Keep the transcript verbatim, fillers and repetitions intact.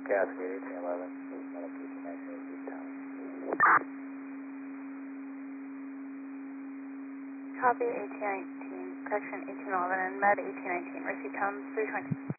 Cascade eighteen eleven, Medic eighteen nineteen, East Town. Copy eighteen nineteen, correction eighteen eleven, and Med eighteen nineteen, receive town three twenty.